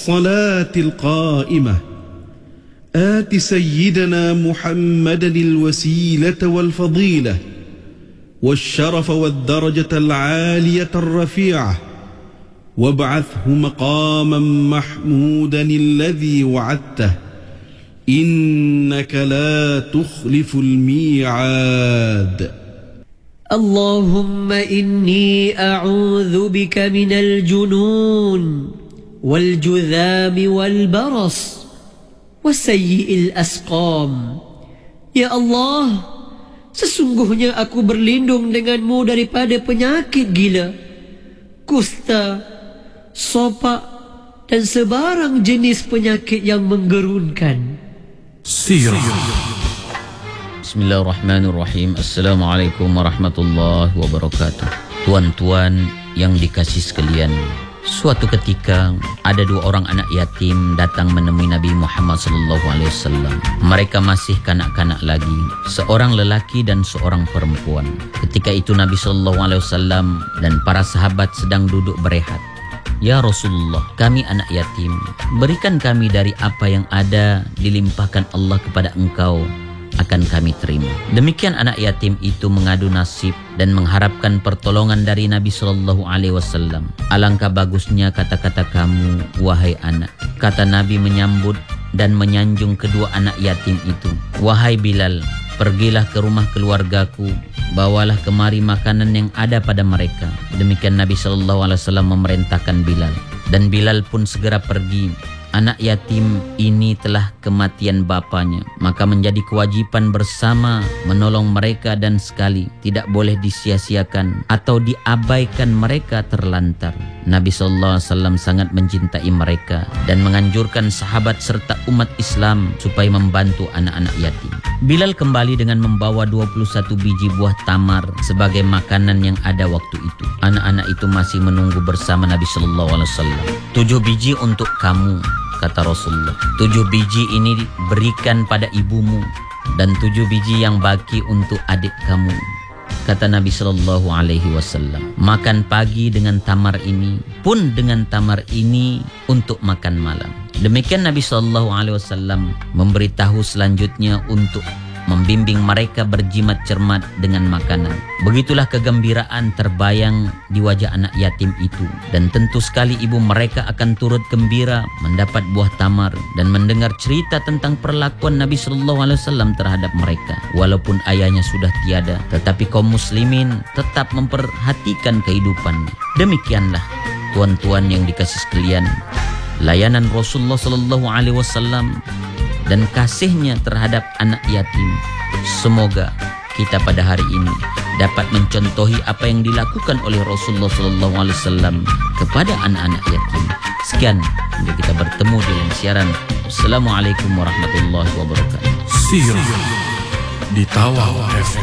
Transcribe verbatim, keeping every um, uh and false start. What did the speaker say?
الصلاة القائمة آت سيدنا محمدا الوسيلة والفضيلة والشرف والدرجة العالية الرفيعة وابعثه مقاما محمودا الذي وعدته إنك لا تخلف الميعاد. اللهم إني أعوذ بك من الجنون والجذام والبرص وسيء الأسقام. Ya Allah, sesungguhnya aku berlindung denganmu daripada penyakit gila, kusta, sopak, dan sebarang jenis penyakit yang menggerunkan. Sirah. Bismillahirrahmanirrahim. Assalamualaikum warahmatullahi wabarakatuh. Tuan-tuan yang dikasih sekalian, suatu ketika ada dua orang anak yatim datang menemui Nabi Muhammad sallallahu alaihi wasallam. Mereka masih kanak-kanak lagi, seorang lelaki dan seorang perempuan. Ketika itu Nabi sallallahu alaihi wasallam dan para sahabat sedang duduk berehat. Ya Rasulullah, kami anak yatim, berikan kami dari apa yang ada dilimpahkan Allah kepada engkau, akan kami terima. Demikian anak yatim itu mengadu nasib dan mengharapkan pertolongan dari Nabi Sallallahu Alaihi Wasallam. Alangkah bagusnya kata-kata kamu, wahai anak. Kata Nabi menyambut dan menyanjung kedua anak yatim itu. Wahai Bilal, pergilah ke rumah keluargaku, bawalah kemari makanan yang ada pada mereka. Demikian Nabi Sallallahu Alaihi Wasallam memerintahkan Bilal, dan Bilal pun segera pergi. Anak yatim ini telah kematian bapanya, maka menjadi kewajiban bersama menolong mereka dan sekali tidak boleh disia-siakan atau diabaikan mereka terlantar. Nabi sallallahu alaihi wasallam sangat mencintai mereka dan menganjurkan sahabat serta umat Islam supaya membantu anak-anak yatim. Bilal kembali dengan membawa dua puluh satu biji buah tamar sebagai makanan yang ada waktu itu. Anak-anak itu masih menunggu bersama Nabi sallallahu alaihi wasallam. Tujuh biji untuk kamu, kata Rasulullah. Tujuh biji ini berikan pada ibumu, dan tujuh biji yang baki untuk adik kamu, kata Nabi Sallallahu Alaihi Wasallam. Makan pagi dengan tamar ini, pun dengan tamar ini untuk makan malam. Demikian Nabi Sallallahu Alaihi Wasallam memberitahu selanjutnya untuk membimbing mereka berjimat cermat dengan makanan. Begitulah kegembiraan terbayang di wajah anak yatim itu, dan tentu sekali ibu mereka akan turut gembira mendapat buah tamar dan mendengar cerita tentang perlakuan Nabi Sallallahu Alaihi Wasallam terhadap mereka. Walaupun ayahnya sudah tiada, tetapi kaum muslimin tetap memperhatikan kehidupannya. Demikianlah tuan-tuan yang dikasih sekalian, layanan Rasulullah Sallallahu Alaihi Wasallam dan kasihnya terhadap anak yatim. Semoga kita pada hari ini dapat mencontohi apa yang dilakukan oleh Rasulullah sallallahu alaihi wasallam kepada anak-anak yatim. Sekian, hingga kita bertemu di lain siaran. Assalamualaikum warahmatullahi wabarakatuh. Sirah di Tawau F M.